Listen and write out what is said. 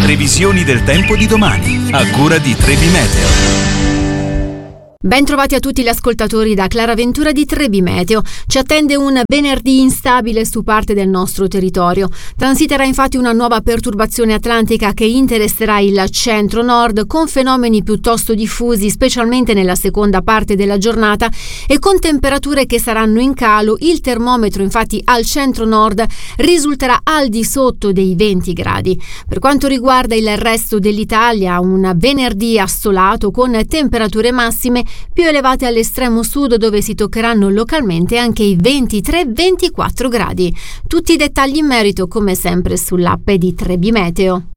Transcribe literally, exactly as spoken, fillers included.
Previsioni del tempo di domani, a cura di Trebi Meteo. Ben trovati a tutti gli ascoltatori da Clara Ventura di Trebi Meteo. Ci attende un venerdì instabile su parte del nostro territorio. Transiterà infatti una nuova perturbazione atlantica che interesserà il centro-nord con fenomeni piuttosto diffusi, specialmente nella seconda parte della giornata, e con temperature che saranno in calo. Il termometro infatti al centro-nord risulterà al di sotto dei venti gradi. Per quanto riguarda il resto dell'Italia, un venerdì assolato con temperature massime più elevate all'estremo sud, dove si toccheranno localmente anche i ventitré ventiquattro gradi. Tutti i dettagli in merito come sempre sull'app di Trebi Meteo.